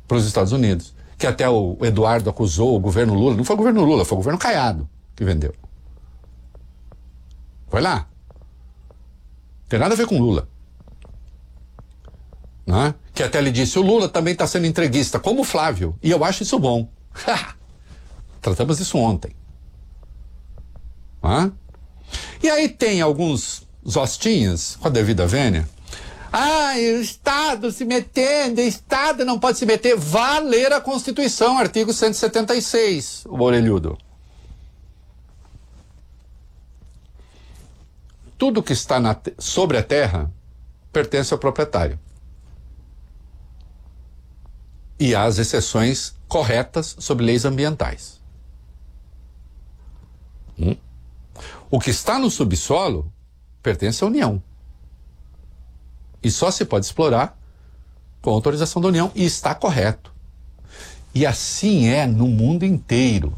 para os Estados Unidos, que até o Eduardo acusou o governo Lula. Não foi o governo Lula, foi o governo Caiado que vendeu. Foi lá. Não tem nada a ver com Lula. Né? Que até ele disse, o Lula também está sendo entreguista, como o Flávio, e eu acho isso bom. Tratamos isso ontem. Né? E aí tem alguns hostinhas, com a devida vênia, o Estado se metendo, o Estado não pode se meter. Vá ler a Constituição, artigo 176, o orelhudo. Tudo que está sobre a terra pertence ao proprietário. E há as exceções corretas sobre leis ambientais. O que está no subsolo pertence à União. E só se pode explorar com autorização da União, e está correto. E assim é no mundo inteiro.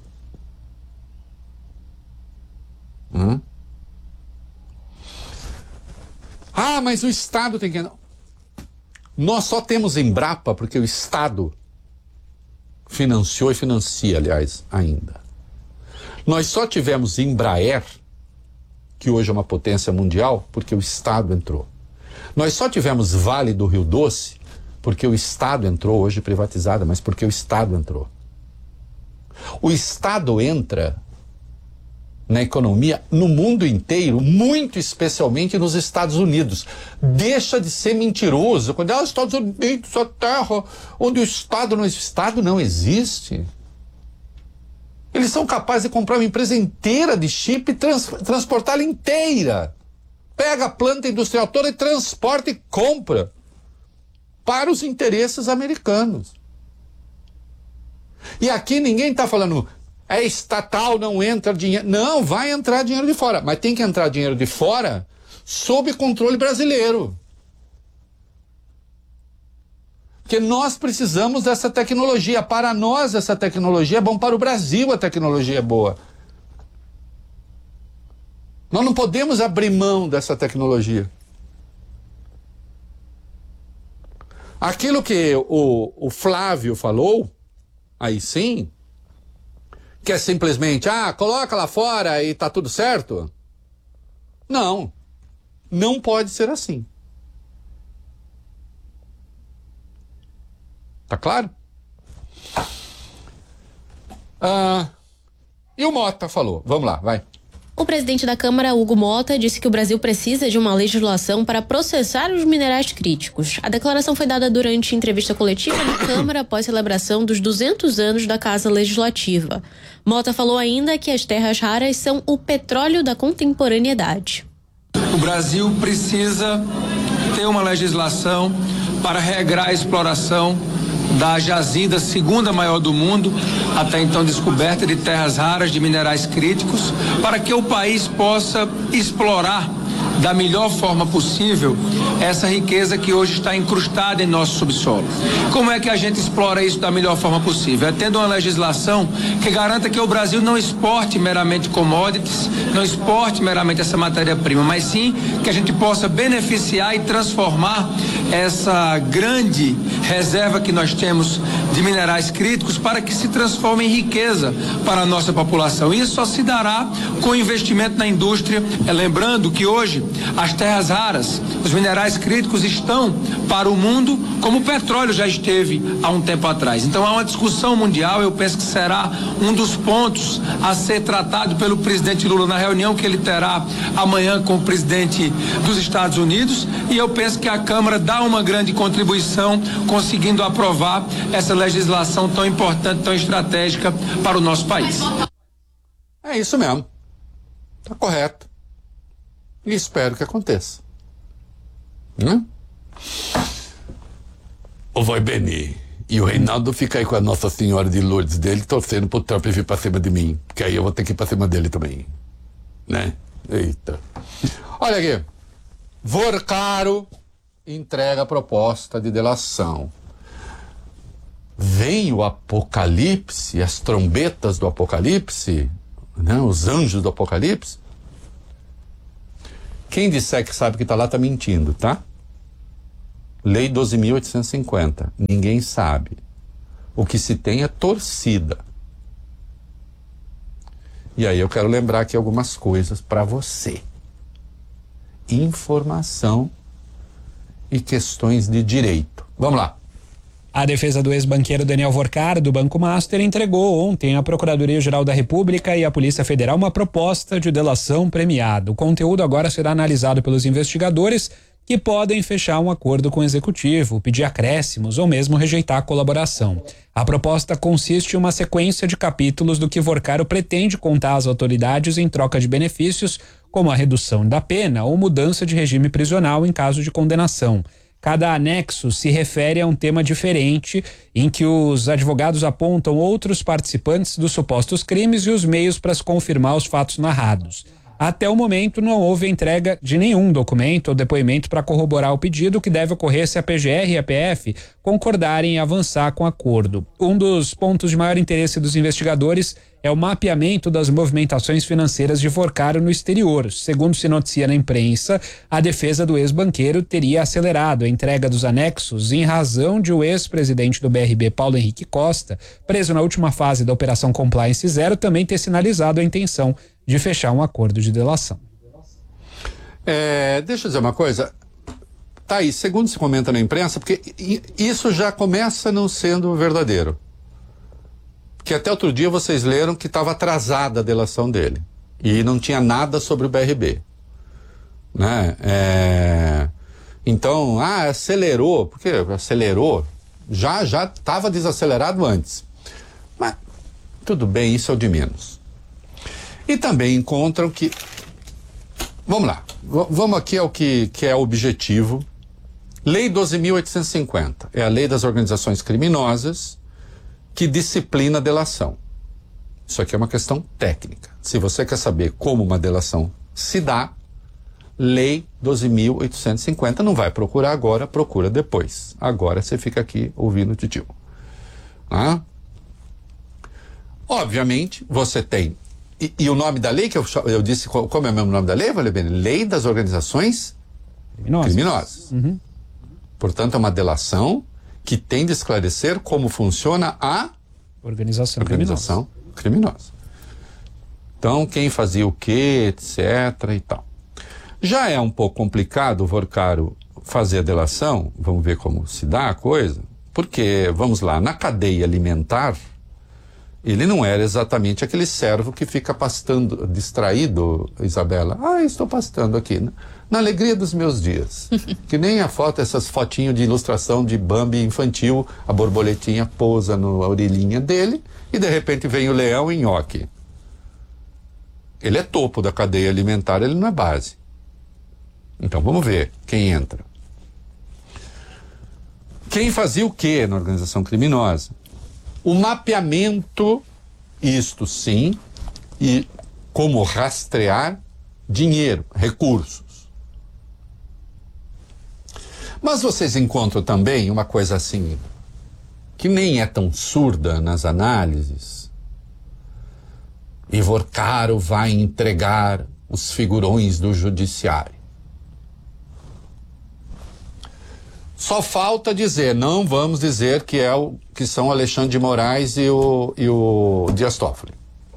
Mas o Estado tem que... Nós só temos Embrapa porque o Estado financiou e financia, aliás, ainda. Nós só tivemos Embraer, que hoje é uma potência mundial, porque o Estado entrou. Nós só tivemos Vale do Rio Doce porque o Estado entrou, hoje privatizada, mas porque o Estado entrou. O Estado entra na economia no mundo inteiro, muito especialmente nos Estados Unidos. Deixa de ser mentiroso. Quando os Estados Unidos, a terra onde o Estado não existe. Eles são capazes de comprar uma empresa inteira de chip e transportá-la inteira. Pega a planta industrial toda e transporta e compra para os interesses americanos. E aqui ninguém está falando, é estatal, não entra dinheiro. Não, vai entrar dinheiro de fora. Mas tem que entrar dinheiro de fora sob controle brasileiro. Porque nós precisamos dessa tecnologia. Para nós, essa tecnologia é bom. Para o Brasil, a tecnologia é boa. Nós não podemos abrir mão dessa tecnologia. Aquilo que o Flávio falou, aí sim, que é simplesmente, coloca lá fora e tá tudo certo. Não, não pode ser assim. Tá claro? E o Mota falou, vamos lá, vai. O presidente da Câmara, Hugo Mota, disse que o Brasil precisa de uma legislação para processar os minerais críticos. A declaração foi dada durante entrevista coletiva na Câmara após celebração dos 200 anos da Casa Legislativa. Mota falou ainda que as terras raras são o petróleo da contemporaneidade. O Brasil precisa ter uma legislação para regrar a exploração da jazida segunda maior do mundo, até então descoberta, de terras raras, de minerais críticos, para que o país possa explorar da melhor forma possível essa riqueza que hoje está incrustada em nosso subsolo. Como é que a gente explora isso da melhor forma possível? É tendo uma legislação que garanta que o Brasil não exporte meramente commodities, não exporte meramente essa matéria-prima, mas sim que a gente possa beneficiar e transformar essa grande reserva que nós temos de minerais críticos para que se transforme em riqueza para a nossa população. Isso só se dará com investimento na indústria. Lembrando que hoje as terras raras, os minerais críticos estão para o mundo como o petróleo já esteve há um tempo atrás. Então há uma discussão mundial, eu penso que será um dos pontos a ser tratado pelo presidente Lula na reunião que ele terá amanhã com o presidente dos Estados Unidos, e eu penso que a Câmara dá uma grande contribuição conseguindo aprovar essa legislação tão importante, tão estratégica para o nosso país. É isso mesmo. Tá correto. E espero que aconteça. Vai, Beni. E o Reinaldo fica aí com a Nossa Senhora de Lourdes dele, torcendo pro Trump vir pra cima de mim. Que aí eu vou ter que ir pra cima dele também. Né? Eita. Olha aqui. Vorcaro entrega a proposta de delação. Vem o apocalipse, as trombetas do apocalipse, né? Os anjos do apocalipse. Quem disser que sabe que tá lá tá mentindo, tá? Lei 12.850. Ninguém sabe. O que se tem é torcida. E aí eu quero lembrar aqui algumas coisas para você. Informação e questões de direito. Vamos lá. A defesa do ex-banqueiro Daniel Worcar, do Banco Master, entregou ontem à Procuradoria-Geral da República e à Polícia Federal uma proposta de delação premiada. O conteúdo agora será analisado pelos investigadores, que podem fechar um acordo com o executivo, pedir acréscimos ou mesmo rejeitar a colaboração. A proposta consiste em uma sequência de capítulos do que Worcar pretende contar às autoridades em troca de benefícios, como a redução da pena ou mudança de regime prisional em caso de condenação. Cada anexo se refere a um tema diferente, em que os advogados apontam outros participantes dos supostos crimes e os meios para se confirmar os fatos narrados. Até o momento, não houve entrega de nenhum documento ou depoimento para corroborar o pedido, que deve ocorrer se a PGR e a PF concordarem em avançar com o acordo. Um dos pontos de maior interesse dos investigadores é o mapeamento das movimentações financeiras de Worcar no exterior. Segundo se noticia na imprensa, a defesa do ex-banqueiro teria acelerado a entrega dos anexos em razão de o ex-presidente do BRB, Paulo Henrique Costa, preso na última fase da Operação Compliance Zero, também ter sinalizado a intenção de fechar um acordo de delação. Deixa eu dizer uma coisa. Tá aí, segundo se comenta na imprensa, porque isso já começa não sendo verdadeiro. Que até outro dia vocês leram que estava atrasada a delação dele. E não tinha nada sobre o BRB. Né? Então, acelerou. Por que acelerou? Já estava desacelerado antes. Mas, tudo bem, isso é o de menos. E também encontram que... Vamos lá. Vamos aqui ao que é objetivo. Lei 12.850. É a lei das organizações criminosas que disciplina a delação. Isso aqui é uma questão técnica. Se você quer saber como uma delação se dá, Lei 12.850. Não vai procurar agora, procura depois. Agora você fica aqui ouvindo o titio. Obviamente, você tem... E o nome da lei, que eu disse, como é o mesmo nome da lei, vale bem? Lei das Organizações Criminosas. Uhum. Portanto, é uma delação que tem de esclarecer como funciona a organização criminosa. Então, quem fazia o quê, etc. e tal. Já é um pouco complicado o Worcar fazer a delação, vamos ver como se dá a coisa, porque, vamos lá, na cadeia alimentar, ele não era exatamente aquele servo que fica pastando, distraído, Isabela. Estou pastando aqui, né? Na alegria dos meus dias. Que nem a foto, essas fotinhos de ilustração de Bambi infantil, a borboletinha pousa na orelhinha dele e de repente vem o leão e nhoque. Ele é topo da cadeia alimentar, ele não é base. Então vamos ver quem entra. Quem fazia o quê na organização criminosa? O mapeamento, isto sim, e como rastrear dinheiro, recursos. Mas vocês encontram também uma coisa assim, que nem é tão surda nas análises. E Worcar vai entregar os figurões do judiciário. Só falta dizer, não vamos dizer que são Alexandre de Moraes e o Dias Toffoli.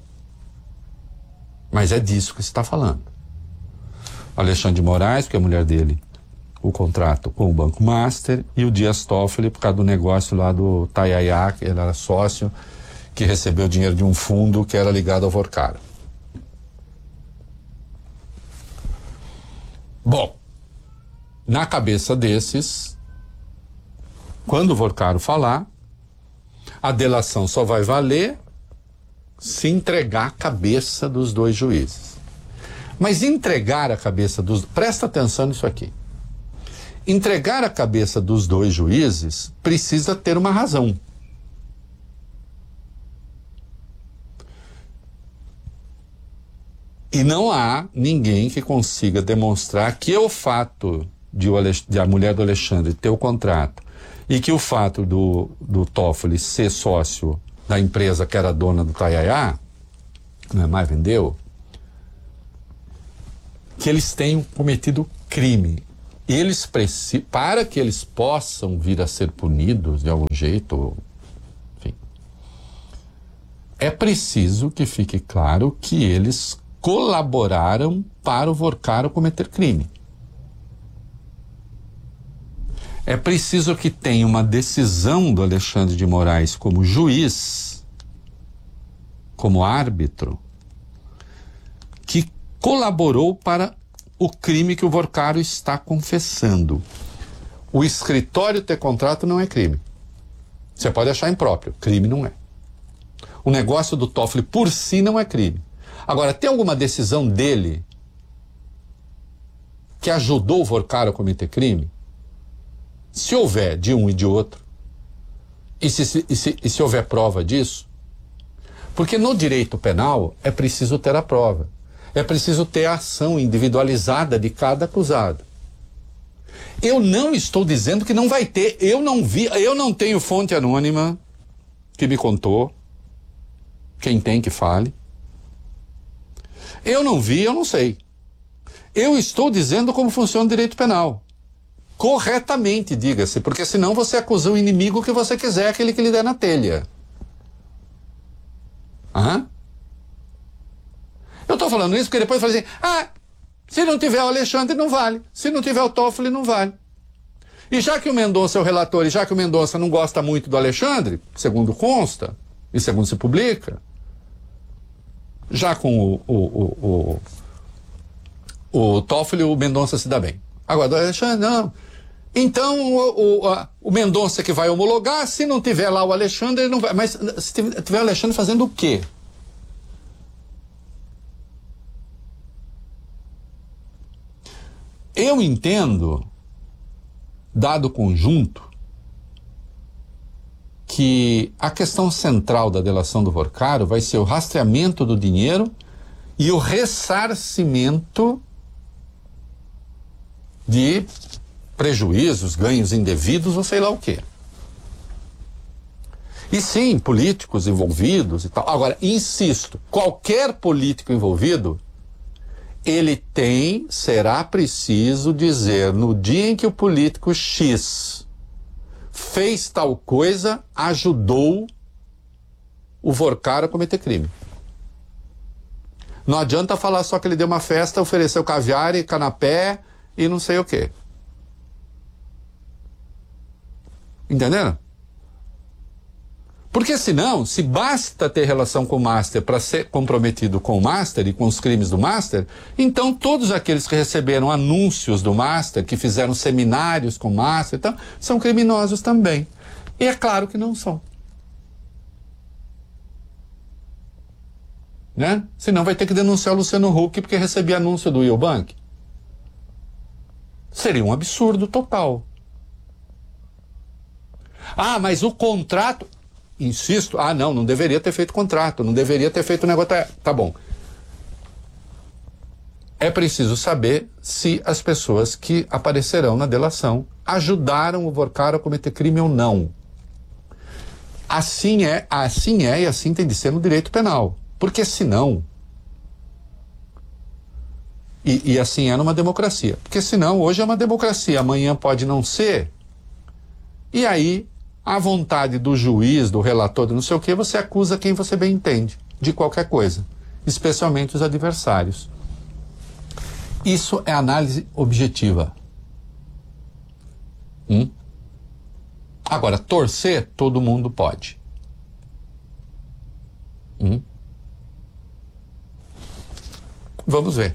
Mas é disso que se está falando. Alexandre de Moraes, porque a mulher dele, o contrato com o Banco Master, e o Dias Toffoli, por causa do negócio lá do Tayaya, que ele era sócio, que recebeu dinheiro de um fundo que era ligado ao Worcar. Bom, na cabeça desses, quando o Worcar falar, a delação só vai valer se entregar a cabeça dos dois juízes. Mas entregar a cabeça dos... Presta atenção nisso aqui. Entregar a cabeça dos dois juízes precisa ter uma razão. E não há ninguém que consiga demonstrar que o fato de a mulher do Alexandre ter o contrato e que o fato do Toffoli ser sócio da empresa que era dona do Tayaya, não é mais, vendeu, que eles tenham cometido crime. para que eles possam vir a ser punidos de algum jeito, enfim, é preciso que fique claro que eles colaboraram para o Vorcaro cometer crime. É preciso que tenha uma decisão do Alexandre de Moraes como juiz, como árbitro, que colaborou para o crime que o Vorcaro está confessando. O escritório ter contrato não é crime. Você pode achar impróprio, crime não é. O negócio do Toffoli por si não é crime. Agora, tem alguma decisão dele que ajudou o Vorcaro a cometer crime? Se houver de um e de outro, e se houver prova disso, porque no direito penal é preciso ter a prova, é preciso ter a ação individualizada de cada acusado. Eu não estou dizendo que não vai ter, eu não tenho fonte anônima que me contou, quem tem que fale. Eu não vi, eu não sei. Eu estou dizendo como funciona o direito penal. Corretamente, diga-se, porque senão você acusa o inimigo que você quiser, aquele que lhe der na telha. Eu estou falando isso porque depois eu falei assim, se não tiver o Alexandre não vale, se não tiver o Toffoli não vale. E já que o Mendonça é o relator, e já que o Mendonça não gosta muito do Alexandre, segundo consta, e segundo se publica, já com o Toffoli o Mendonça se dá bem. Agora do Alexandre, não. Então o Mendonça que vai homologar, se não tiver lá o Alexandre, ele não vai. Mas se tiver o Alexandre fazendo o quê? Eu entendo, dado o conjunto, que a questão central da delação do Vorcaro vai ser o rastreamento do dinheiro e o ressarcimento de prejuízos, ganhos indevidos ou sei lá o quê. E sim, políticos envolvidos e tal. Agora, insisto, qualquer político envolvido, será preciso dizer, no dia em que o político X fez tal coisa, ajudou o Vorcaro a cometer crime. Não adianta falar só que ele deu uma festa, ofereceu caviar e canapé e não sei o quê. Entenderam? Porque senão, se basta ter relação com o Master para ser comprometido com o Master e com os crimes do Master, então todos aqueles que receberam anúncios do Master, que fizeram seminários com o Master, então, são criminosos também. E é claro que não são. Né? Senão vai ter que denunciar o Luciano Huck porque recebia anúncio do Eubank. Seria um absurdo total. Mas o contrato... Insisto, não deveria ter feito contrato, não deveria ter feito o negócio... Tá bom. É preciso saber se as pessoas que aparecerão na delação ajudaram o Vorcaro a cometer crime ou não. Assim é e assim tem de ser no direito penal. Porque senão... E assim é numa democracia. Porque senão, hoje é uma democracia, amanhã pode não ser. E aí... à vontade do juiz, do relator, de não sei o que, você acusa quem você bem entende, de qualquer coisa, especialmente os adversários. Isso é análise objetiva. Agora, torcer, todo mundo pode. Vamos ver.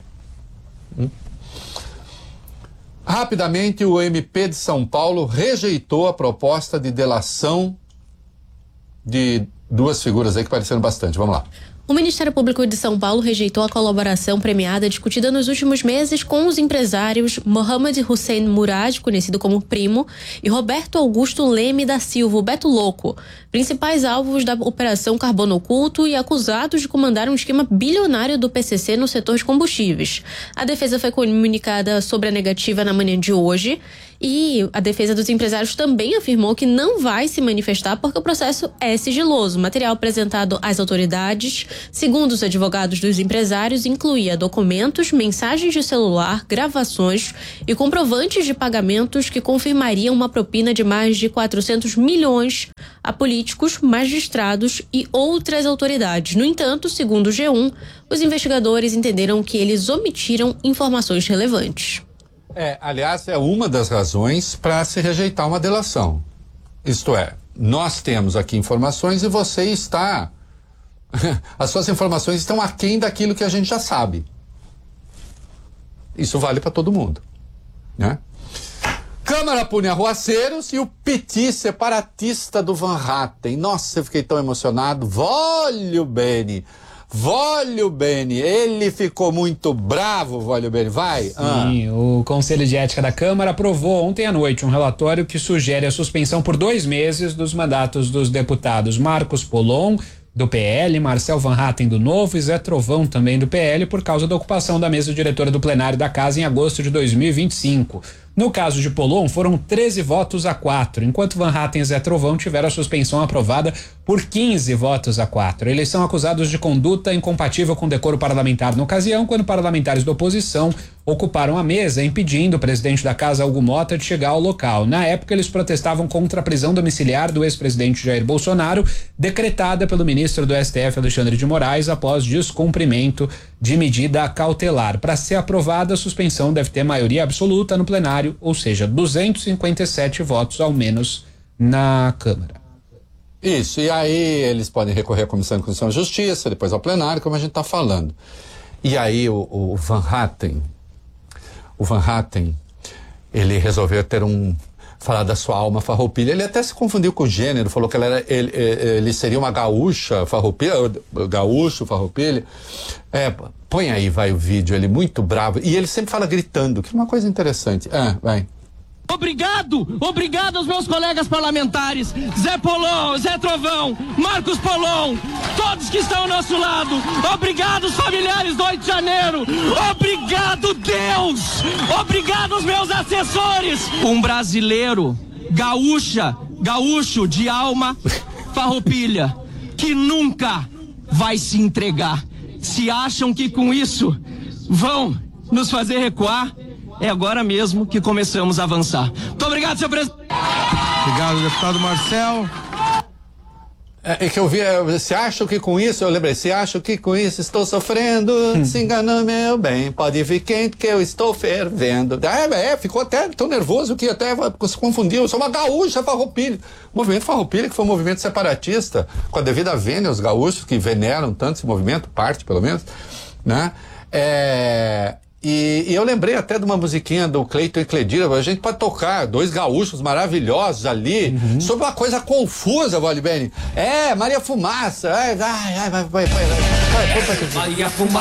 Rapidamente, o MP de São Paulo rejeitou a proposta de delação de duas figuras aí que pareceram bastante. Vamos lá. O Ministério Público de São Paulo rejeitou a colaboração premiada discutida nos últimos meses com os empresários Mohamed Hussein Murad, conhecido como Primo, e Roberto Augusto Leme da Silva, o Beto Louco, principais alvos da Operação Carbono Oculto e acusados de comandar um esquema bilionário do PCC no setor de combustíveis. A defesa foi comunicada sobre a negativa na manhã de hoje E a defesa dos empresários também afirmou que não vai se manifestar porque o processo é sigiloso. O material apresentado às autoridades, segundo os advogados dos empresários, incluía documentos, mensagens de celular, gravações e comprovantes de pagamentos que confirmariam uma propina de mais de 400 milhões a políticos, magistrados e outras autoridades. No entanto, segundo o G1, os investigadores entenderam que eles omitiram informações relevantes. Aliás, é uma das razões para se rejeitar uma delação. Isto é, nós temos aqui informações e você está... As suas informações estão aquém daquilo que a gente já sabe. Isso vale para todo mundo, né? Câmara pune arruaceiros e o piti separatista do Van Hatten. Nossa, eu fiquei tão emocionado. Vólio Bene. Ele ficou muito bravo, Vólio Bene. Vai. Sim, o Conselho de Ética da Câmara aprovou ontem à noite um relatório que sugere a suspensão por 2 meses dos mandatos dos deputados Marcos Polon, do PL, Marcel Van Hatten, do Novo, e Zé Trovão, também do PL, por causa da ocupação da mesa diretora do plenário da Casa em agosto de 2025. No caso de Polon, foram 13 votos a 4, enquanto Van Hatten e Zé Trovão tiveram a suspensão aprovada por 15 votos a 4. Eles são acusados de conduta incompatível com decoro parlamentar na ocasião, quando parlamentares da oposição ocuparam a mesa, impedindo o presidente da Casa, Hugo Mota, de chegar ao local. Na época, eles protestavam contra a prisão domiciliar do ex-presidente Jair Bolsonaro, decretada pelo ministro do STF, Alexandre de Moraes, após descumprimento de medida cautelar. Para ser aprovada, a suspensão deve ter maioria absoluta no plenário, ou seja, 257 votos ao menos na Câmara. Isso, e aí eles podem recorrer à Comissão de Constituição e Justiça, depois ao plenário, como a gente está falando. E aí o Van Hatten, ele resolveu falar da sua alma farroupilha. Ele até se confundiu com o gênero, falou que ele seria uma gaúcha farroupilha, gaúcho farroupilha. Põe aí, vai o vídeo, ele muito bravo. E ele sempre fala gritando, que é uma coisa interessante. Vai. Obrigado aos meus colegas parlamentares, Zé Polon, Zé Trovão, Marcos Polon, todos que estão ao nosso lado. Obrigado os familiares do 8 de janeiro. Obrigado, Deus. Obrigado aos meus assessores. Um brasileiro, gaúcho de alma farroupilha, que nunca vai se entregar. Se acham que com isso vão nos fazer recuar, é agora mesmo que começamos a avançar. Muito obrigado, senhor presidente. Obrigado, deputado Marcel. Que eu vi, se acham que com isso, eu lembrei, se acham que com isso estou sofrendo, se enganando, meu bem, pode vir quente que eu estou fervendo. Ficou até tão nervoso que até se confundiu. Eu sou uma gaúcha farroupilha. O movimento farroupilha, que foi um movimento separatista, com a devida vênia aos gaúchos que veneram tanto esse movimento, parte pelo menos, né? E eu lembrei até de uma musiquinha do Cleiton e Cledira, a gente pode tocar, 2 gaúchos maravilhosos ali, sobre uma coisa confusa, Vólio Bene. Maria Fumaça, vai. Maria Fumaça.